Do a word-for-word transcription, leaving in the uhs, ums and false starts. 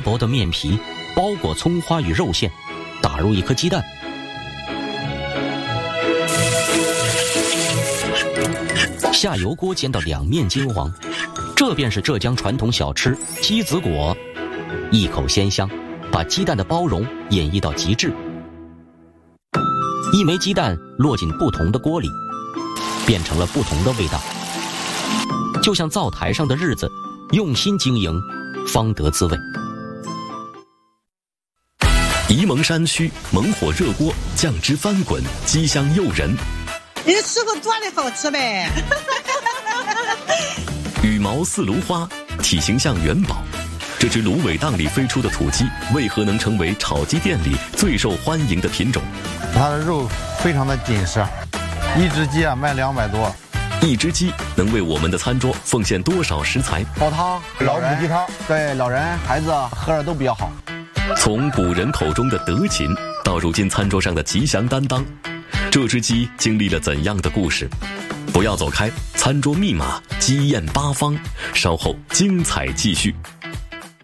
薄的面皮包裹葱花与肉馅，打入一颗鸡蛋，下油锅煎到两面金黄，这便是浙江传统小吃鸡子果。一口鲜香，把鸡蛋的包容演绎到极致。一枚鸡蛋落进不同的锅里，变成了不同的味道。就像灶台上的日子，用心经营，方得滋味。 沂蒙山区猛火热锅，酱汁翻滚，鸡香诱人。 你吃过做的好吃呗？ 羽毛似芦花，体型像元宝。这只芦苇荡里飞出的土鸡，为何能成为炒鸡店里最受欢迎的品种？ 它的肉非常的紧实，一只鸡啊卖两百多。 一只鸡能为我们的餐桌奉献多少食材？ 煲汤、老母鸡汤，对老人、孩子喝着都比较好。 从古人口中的德禽，到如今餐桌上的吉祥担当，这只鸡经历了怎样的故事？不要走开，餐桌密码，鸡宴八方，稍后精彩继续。